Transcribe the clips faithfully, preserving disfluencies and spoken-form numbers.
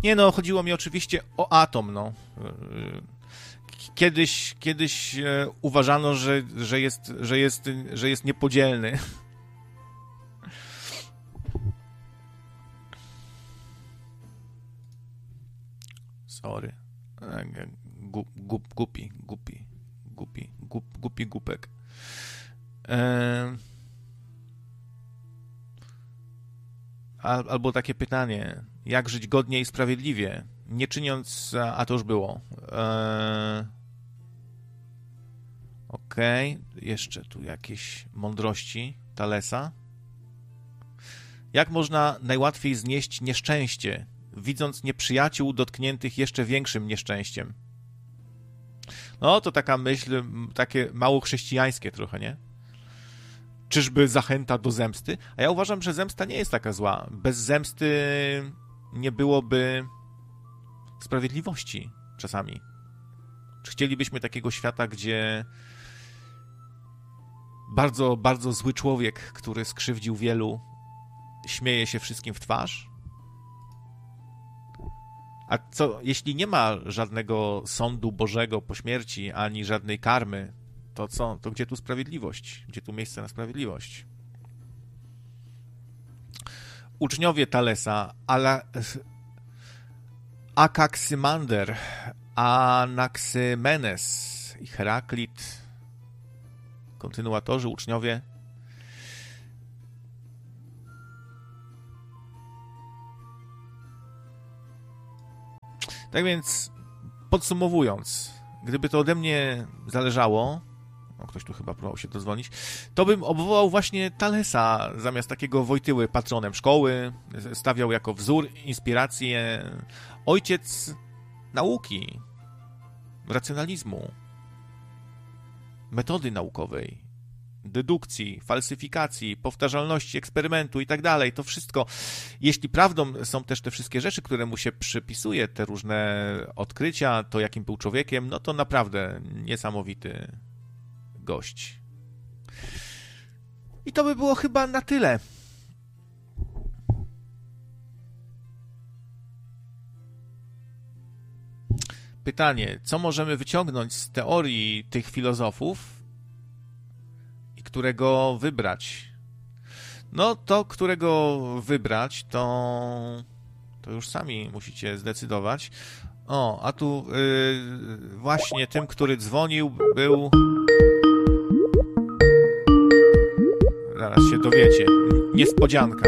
Nie no, chodziło mi oczywiście o atom, no. Kiedyś, kiedyś uważano, że, że, jest, że, jest, że jest niepodzielny. Sorry. Gup, gup, gupi, gupi, gupi, gup, gupi, gupek. Eee... Albo takie pytanie, jak żyć godnie i sprawiedliwie, nie czyniąc, a to już było. Eee... Okej, okay. Jeszcze tu jakieś mądrości Thalesa. Jak można najłatwiej znieść nieszczęście, widząc nieprzyjaciół dotkniętych jeszcze większym nieszczęściem? No, to taka myśl, takie mało chrześcijańskie trochę, nie? Czyżby zachęta do zemsty? A ja uważam, że zemsta nie jest taka zła. Bez zemsty nie byłoby sprawiedliwości czasami. Czy chcielibyśmy takiego świata, gdzie bardzo, bardzo zły człowiek, który skrzywdził wielu, śmieje się wszystkim w twarz? A co, jeśli nie ma żadnego sądu Bożego po śmierci, ani żadnej karmy, to co? To gdzie tu sprawiedliwość? Gdzie tu miejsce na sprawiedliwość? Uczniowie Thalesa, Ala... Akaksymander, Anaksymenes i Heraklit, kontynuatorzy, uczniowie, tak więc podsumowując, gdyby to ode mnie zależało, o, ktoś tu chyba próbował się dozwonić, to bym obwołał właśnie Thalesa zamiast takiego Wojtyły patronem szkoły, stawiał jako wzór, inspirację, ojciec nauki, racjonalizmu, metody naukowej, dedukcji, falsyfikacji, powtarzalności eksperymentu i tak dalej. To wszystko, jeśli prawdą są też te wszystkie rzeczy, które mu się przypisuje, te różne odkrycia, to jakim był człowiekiem, no to naprawdę niesamowity gość. I to by było chyba na tyle. Pytanie, co możemy wyciągnąć z teorii tych filozofów i którego wybrać? No to, którego wybrać, to, to już sami musicie zdecydować. O, a tu yy, właśnie tym, który dzwonił, był... Zaraz się dowiecie. Niespodzianka.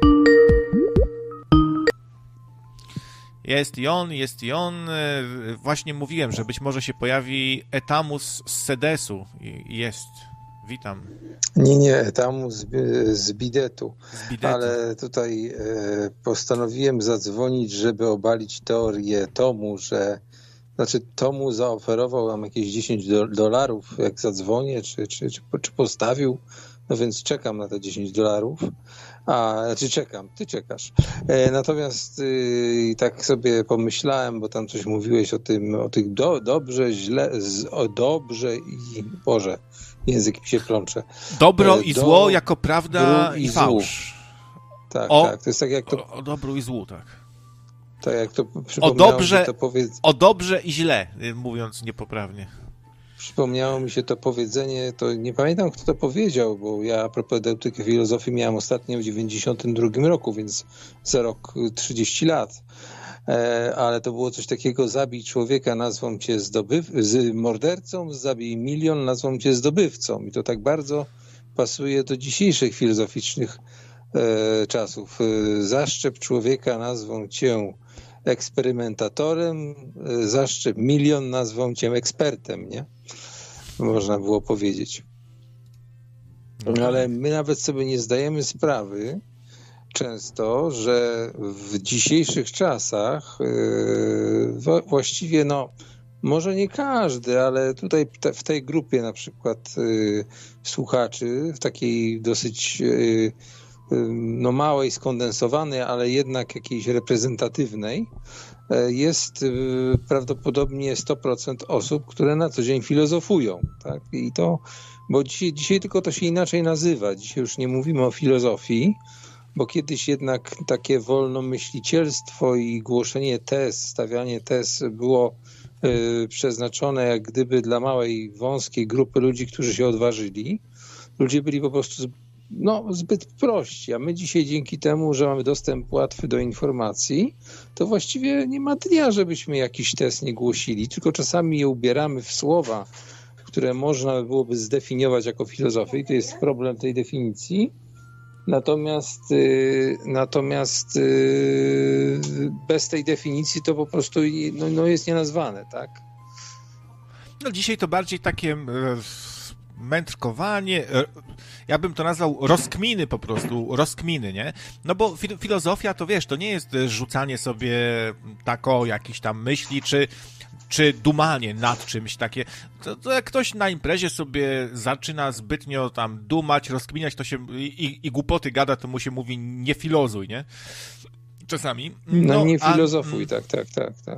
Jest i on, jest i on. Właśnie mówiłem, że być może się pojawi Etamus z Sedesu. Jest. Witam. Nie, nie, Etamus z, z Bidetu. Z Bidetu. Ale tutaj e, postanowiłem zadzwonić, żeby obalić teorię Tomu, że znaczy Tomu zaoferował nam jakieś dziesięć dolarów, jak zadzwonię, czy, czy, czy, czy postawił. No więc czekam na te dziesięć dolarów. A, znaczy czekam, ty czekasz. E, natomiast y, tak sobie pomyślałem, bo tam coś mówiłeś o tym, o tych do, dobrze, źle, z, o dobrze i Boże, język mi się plącze. Dobro e, i do, zło jako prawda i, i fałsz. Tak, o, tak. To jest tak jak to. O, o dobru i złu, tak. Tak jak to o dobrze, to powiedz... o dobrze i źle, mówiąc niepoprawnie. Przypomniało mi się to powiedzenie, to nie pamiętam, kto to powiedział, bo ja propedeutykę filozofii miałem ostatnio w dziewięćdziesiątym drugim roku, więc za rok trzydzieści lat. E, ale to było coś takiego, zabij człowieka, nazwą cię zdobyw... z mordercą, zabij milion, nazwą cię zdobywcą. I to tak bardzo pasuje do dzisiejszych filozoficznych e, czasów. E, zaszczep człowieka, nazwą cię eksperymentatorem, e, zaszczep milion, nazwą cię ekspertem, nie? Można było powiedzieć. No, ale my nawet sobie nie zdajemy sprawy często, że w dzisiejszych czasach yy, właściwie, no, może nie każdy, ale tutaj w tej grupie na przykład yy, słuchaczy, w takiej dosyć yy, no małej, skondensowanej, ale jednak jakiejś reprezentatywnej, jest prawdopodobnie sto procent osób, które na co dzień filozofują. Tak? I to, bo dzisiaj, dzisiaj tylko to się inaczej nazywa. Dzisiaj już nie mówimy o filozofii, bo kiedyś jednak takie wolnomyślicielstwo i głoszenie tez, stawianie tez było y, przeznaczone jak gdyby dla małej, wąskiej grupy ludzi, którzy się odważyli. Ludzie byli po prostu no, zbyt prości, a my dzisiaj dzięki temu, że mamy dostęp łatwy do informacji, to właściwie nie ma dnia, żebyśmy jakiś test nie głosili, tylko czasami je ubieramy w słowa, które można byłoby zdefiniować jako filozofię i to jest problem tej definicji. Natomiast, y, natomiast y, bez tej definicji to po prostu no, no jest nienazwane, tak? No dzisiaj to bardziej takie e, mędrkowanie, e, ja bym to nazwał rozkminy po prostu, rozkminy, nie? No bo fil- filozofia to wiesz, to nie jest rzucanie sobie tak o jakichś tam myśli, czy czy dumanie nad czymś takie, to, to jak ktoś na imprezie sobie zaczyna zbytnio tam dumać, rozkminiać, to się i, i głupoty gada, to mu się mówi nie filozuj, nie? Czasami. No, no nie a, filozofuj, tak, tak, tak, tak.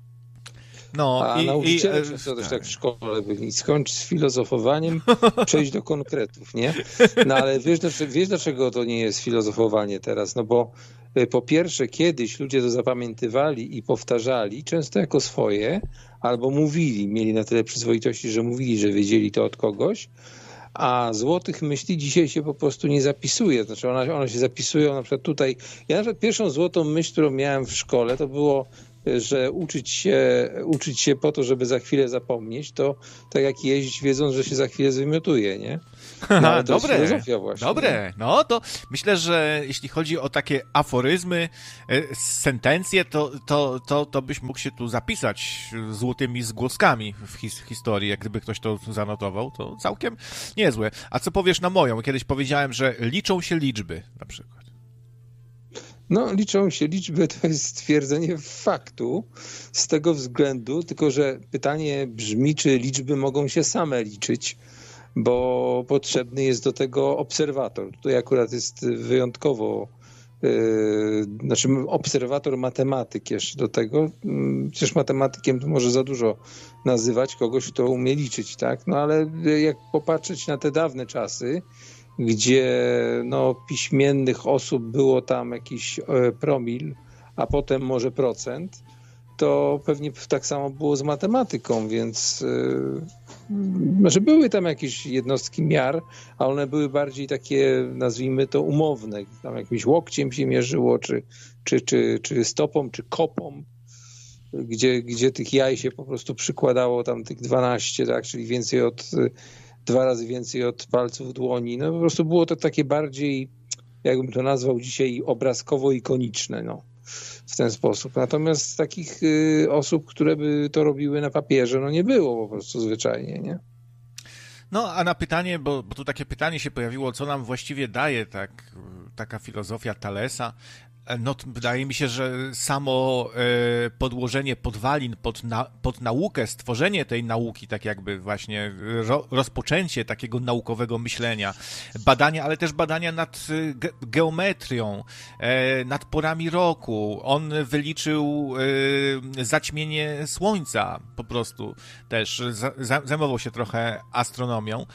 No, a i, nauczyciele i, często tak. też tak w szkole byli. Skończ z filozofowaniem, przejść do konkretów, nie? No ale wiesz, wiesz dlaczego to nie jest filozofowanie teraz? No bo po pierwsze, kiedyś ludzie to zapamiętywali i powtarzali, często jako swoje, albo mówili, mieli na tyle przyzwoitości, że mówili, że wiedzieli to od kogoś, a złotych myśli dzisiaj się po prostu nie zapisuje. Znaczy one, one się zapisują na przykład tutaj. Ja na przykład pierwszą złotą myśl, którą miałem w szkole, to było, że uczyć się, uczyć się po to, żeby za chwilę zapomnieć, to tak jak jeździć, wiedząc, że się za chwilę zwymiotuje, nie? No, ale to dobre, jest filozofia właśnie. Dobre, no to myślę, że jeśli chodzi o takie aforyzmy, sentencje, to, to, to, to byś mógł się tu zapisać złotymi zgłoskami w his, historii, jak gdyby ktoś to zanotował, to całkiem niezłe. A co powiesz na moją? Kiedyś powiedziałem, że liczą się liczby, na przykład. No, liczą się liczby, to jest stwierdzenie faktu z tego względu, tylko że pytanie brzmi, czy liczby mogą się same liczyć, bo potrzebny jest do tego obserwator. Tutaj akurat jest wyjątkowo, yy, znaczy obserwator matematyk jeszcze do tego. Przecież matematykiem to może za dużo nazywać kogoś, kto umie liczyć, tak? No ale jak popatrzeć na te dawne czasy, gdzie no, piśmiennych osób było tam jakiś promil, a potem może procent, to pewnie tak samo było z matematyką, więc yy, że były tam jakieś jednostki miar, a one były bardziej takie, nazwijmy to, umowne. Tam jakimś łokciem się mierzyło, czy, czy, czy, czy stopą, czy kopą, gdzie, gdzie tych jaj się po prostu przykładało tam tych dwanaście, tak, czyli więcej od dwa razy więcej od palców dłoni. No po prostu było to takie bardziej, jakbym to nazwał dzisiaj, obrazkowo-ikoniczne, no, w ten sposób. Natomiast takich y, osób, które by to robiły na papierze, no nie było po prostu zwyczajnie, nie? No, a na pytanie, bo, bo tu takie pytanie się pojawiło, co nam właściwie daje tak, taka filozofia Thalesa, no wydaje mi się, że samo e, podłożenie podwalin pod, na, pod naukę, stworzenie tej nauki, tak jakby właśnie ro, rozpoczęcie takiego naukowego myślenia, badania, ale też badania nad ge, geometrią, e, nad porami roku. On wyliczył e, zaćmienie słońca po prostu też, za, za, zajmował się trochę astronomią.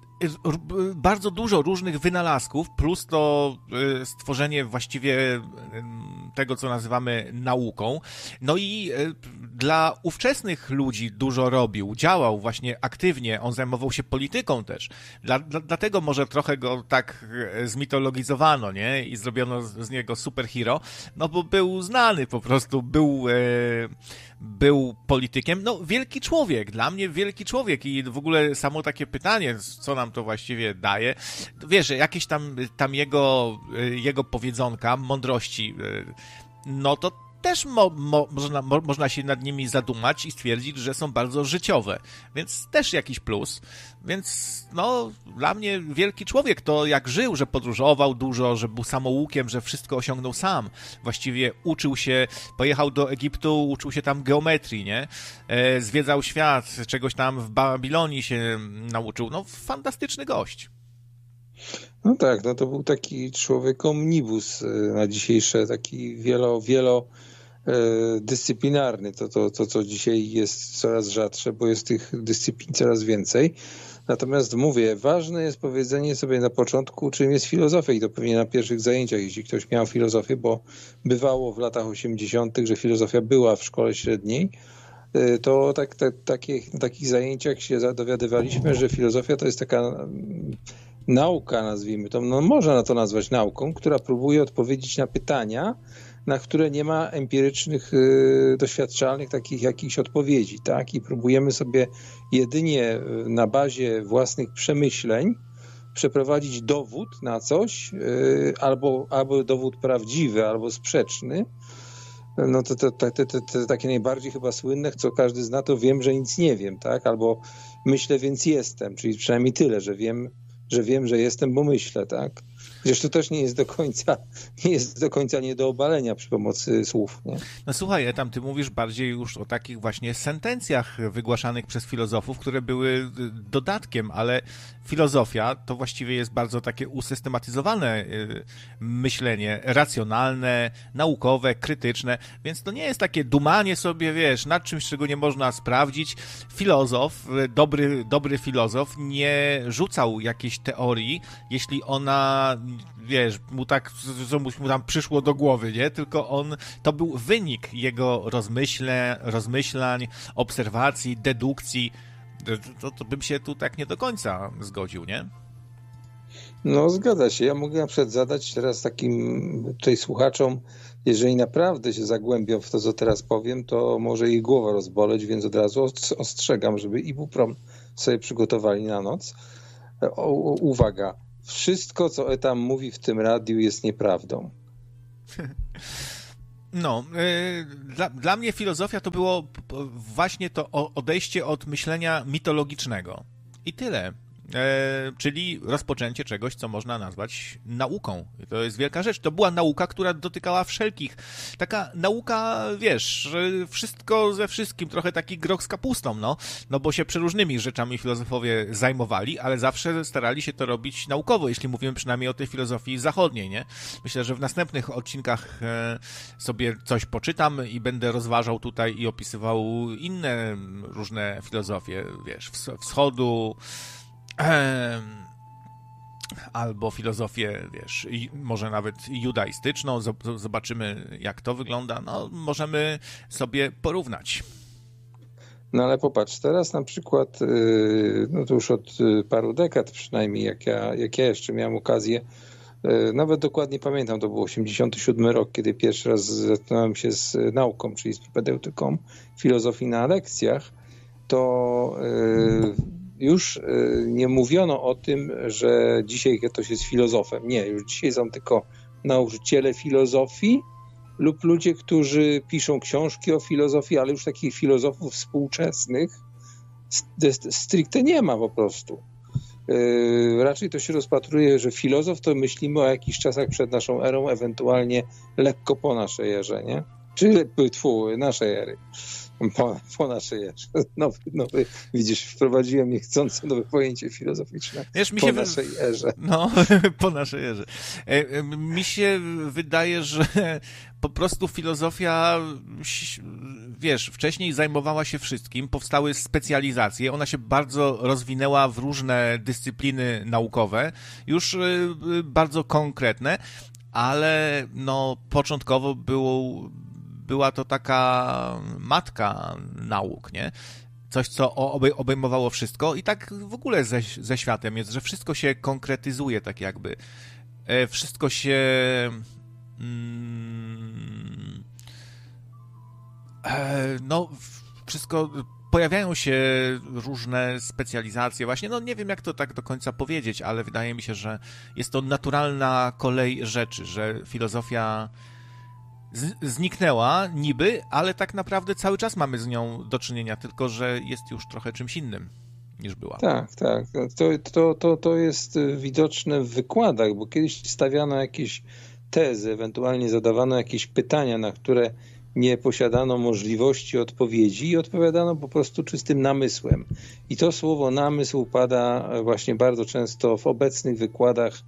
Bardzo dużo różnych wynalazków, plus to stworzenie właściwie tego, co nazywamy nauką. No i dla ówczesnych ludzi dużo robił, działał właśnie aktywnie, on zajmował się polityką też. Dla, dla, dlatego może trochę go tak zmitologizowano, nie? I zrobiono z, z niego superhero, no bo był znany po prostu, był... E, był politykiem, no wielki człowiek, dla mnie wielki człowiek i w ogóle samo takie pytanie, co nam to właściwie daje, wiesz, jakieś tam, tam jego, jego powiedzonka, mądrości, no to też mo, mo, można, mo, można się nad nimi zadumać i stwierdzić, że są bardzo życiowe, więc też jakiś plus, więc no dla mnie wielki człowiek to jak żył, że podróżował dużo, że był samoukiem, że wszystko osiągnął sam, właściwie uczył się, pojechał do Egiptu, uczył się tam geometrii, nie, e, zwiedzał świat, czegoś tam w Babilonii się nauczył, no fantastyczny gość. No tak, no to był taki człowiek omnibus na dzisiejsze, taki wielo, wielo dyscyplinarny, to, to, to co dzisiaj jest coraz rzadsze, bo jest tych dyscyplin coraz więcej. Natomiast mówię, ważne jest powiedzenie sobie na początku, czym jest filozofia i to pewnie na pierwszych zajęciach, jeśli ktoś miał filozofię, bo bywało w latach osiemdziesiątych, że filozofia była w szkole średniej, to tak, tak, takich, na takich zajęciach się dowiadywaliśmy, że filozofia to jest taka nauka, nazwijmy to, no można to nazwać nauką, która próbuje odpowiedzieć na pytania, na które nie ma empirycznych, y, doświadczalnych takich jakichś odpowiedzi, tak? I próbujemy sobie jedynie na bazie własnych przemyśleń przeprowadzić dowód na coś, y, albo, albo dowód prawdziwy, albo sprzeczny. No to, to, to, to, to, to takie najbardziej chyba słynne, co każdy zna, to wiem, że nic nie wiem, tak? Albo myślę, więc jestem, czyli przynajmniej tyle, że wiem, że wiem, że jestem, bo myślę, tak? Chociaż to też nie jest do końca, nie jest do końca nie do obalenia przy pomocy słów, nie? No słuchaj, tam ty mówisz bardziej już o takich właśnie sentencjach wygłaszanych przez filozofów, które były dodatkiem, ale filozofia to właściwie jest bardzo takie usystematyzowane myślenie, racjonalne, naukowe, krytyczne, więc to nie jest takie dumanie sobie, wiesz, nad czymś, czego nie można sprawdzić. Filozof, dobry, dobry filozof nie rzucał jakiejś teorii, jeśli ona, wiesz, mu tak, co mu tam przyszło do głowy, nie? Tylko on, to był wynik jego rozmyśle, rozmyślań, obserwacji, dedukcji. To, to bym się tu tak nie do końca zgodził, nie? No zgadza się. Ja mogę na przykład zadać teraz takim tutaj słuchaczom, jeżeli naprawdę się zagłębią w to, co teraz powiem, to może ich głowa rozboleć, więc od razu ostrzegam, żeby ibuprom sobie przygotowali na noc. O, o, uwaga. Wszystko, co Etam mówi w tym radiu, jest nieprawdą. No, yy, dla, dla mnie filozofia to było właśnie to odejście od myślenia mitologicznego. I tyle. E, czyli rozpoczęcie czegoś, co można nazwać nauką. I to jest wielka rzecz. To była nauka, która dotykała wszelkich. Taka nauka, wiesz, wszystko ze wszystkim, trochę taki groch z kapustą, no. No bo się przeróżnymi rzeczami filozofowie zajmowali, ale zawsze starali się to robić naukowo, jeśli mówimy przynajmniej o tej filozofii zachodniej, nie? Myślę, że w następnych odcinkach e, sobie coś poczytam i będę rozważał tutaj i opisywał inne różne filozofie, wiesz, wschodu, albo filozofię, wiesz, może nawet judaistyczną, zobaczymy, jak to wygląda, no możemy sobie porównać. No ale popatrz, teraz na przykład, no to już od paru dekad przynajmniej, jak ja, jak ja jeszcze miałem okazję, nawet dokładnie pamiętam, to był osiemdziesiąty siódmy rok, kiedy pierwszy raz zetknąłem się z nauką, czyli z propedeutyką filozofii na lekcjach, to już nie mówiono o tym, że dzisiaj ktoś jest filozofem. Nie, już dzisiaj są tylko nauczyciele filozofii lub ludzie, którzy piszą książki o filozofii, ale już takich filozofów współczesnych stricte nie ma po prostu. Raczej to się rozpatruje, że filozof to myślimy o jakichś czasach przed naszą erą, ewentualnie lekko po naszej erze, nie? Czy tfu, naszej ery. Po, po naszej erze. Nowy, nowy, widzisz, wprowadziłem niechcący nowe pojęcie filozoficzne. Wiesz, mi po się naszej erze. No, po naszej erze. Mi się wydaje, że po prostu filozofia, wiesz, wcześniej zajmowała się wszystkim, powstały specjalizacje, ona się bardzo rozwinęła w różne dyscypliny naukowe, już bardzo konkretne, ale no początkowo było była to taka matka nauk, nie? Coś, co obejmowało wszystko i tak w ogóle ze, ze światem jest, że wszystko się konkretyzuje tak jakby. Wszystko się mm, no wszystko, pojawiają się różne specjalizacje właśnie, no nie wiem jak to tak do końca powiedzieć, ale wydaje mi się, że jest to naturalna kolej rzeczy, że filozofia zniknęła niby, ale tak naprawdę cały czas mamy z nią do czynienia, tylko że jest już trochę czymś innym niż była. Tak, tak. To, to, to, to jest widoczne w wykładach, bo kiedyś stawiano jakieś tezy, ewentualnie zadawano jakieś pytania, na które nie posiadano możliwości odpowiedzi i odpowiadano po prostu czystym namysłem. I to słowo namysł pada właśnie bardzo często w obecnych wykładach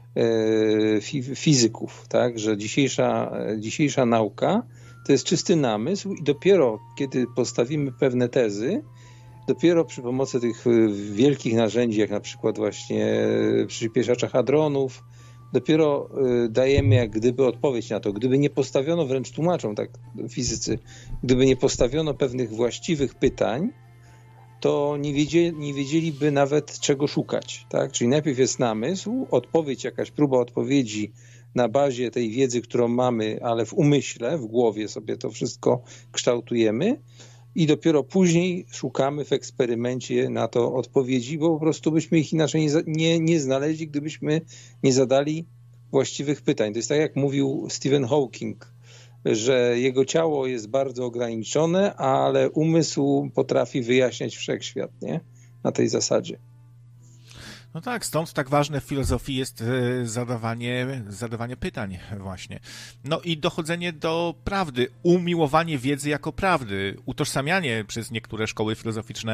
fizyków, tak, że dzisiejsza, dzisiejsza nauka to jest czysty namysł i dopiero kiedy postawimy pewne tezy, dopiero przy pomocy tych wielkich narzędzi, jak na przykład właśnie przyspieszacza hadronów, dopiero dajemy jak gdyby odpowiedź na to. Gdyby nie postawiono, wręcz tłumaczą tak fizycy, gdyby nie postawiono pewnych właściwych pytań, to nie, wiedzieli, nie wiedzieliby nawet czego szukać. Tak? Czyli najpierw jest namysł, odpowiedź, jakaś próba odpowiedzi na bazie tej wiedzy, którą mamy, ale w umyśle, w głowie sobie to wszystko kształtujemy i dopiero później szukamy w eksperymencie na to odpowiedzi, bo po prostu byśmy ich inaczej nie, nie, nie znaleźli, gdybyśmy nie zadali właściwych pytań. To jest tak, jak mówił Stephen Hawking, że jego ciało jest bardzo ograniczone, ale umysł potrafi wyjaśniać wszechświat, nie? Na tej zasadzie. No tak, stąd tak ważne w filozofii jest zadawanie, zadawanie pytań właśnie. No i dochodzenie do prawdy, umiłowanie wiedzy jako prawdy, utożsamianie przez niektóre szkoły filozoficzne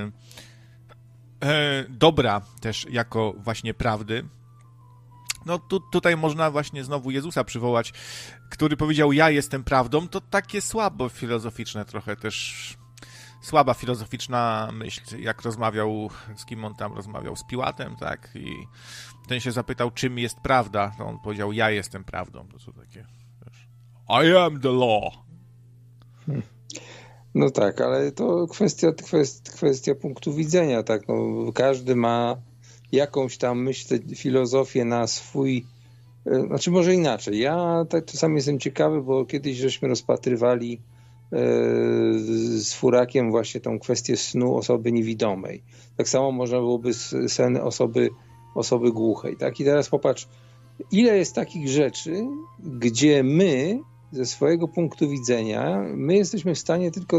e, dobra też jako właśnie prawdy. No tu, tutaj można właśnie znowu Jezusa przywołać, który powiedział: ja jestem prawdą. To takie słabo filozoficzne trochę też, słaba filozoficzna myśl, jak rozmawiał, z kim on tam rozmawiał, z Piłatem, tak, i ten się zapytał, czym jest prawda, to on powiedział: ja jestem prawdą. To są takie, wiesz, I am the law. Hmm. No tak, ale to kwestia, kwestia, kwestia punktu widzenia, tak, no, każdy ma jakąś tam, myślę, filozofię na swój, znaczy może inaczej. Ja tak czasami jestem ciekawy, bo kiedyś żeśmy rozpatrywali e, z Furakiem właśnie tą kwestię snu osoby niewidomej. Tak samo można byłoby sen osoby, osoby głuchej. Tak? I teraz popatrz, ile jest takich rzeczy, gdzie my ze swojego punktu widzenia, my jesteśmy w stanie tylko